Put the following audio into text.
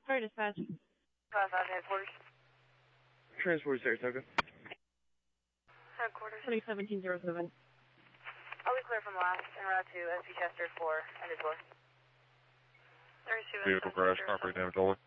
Sorry, dispatch. 5 headquarters. Transport Saratoga. Headquarters. 2017-07. I'll be clear from last en route to SP Chester for ended tour. 32 Vehicle crash, property damage only.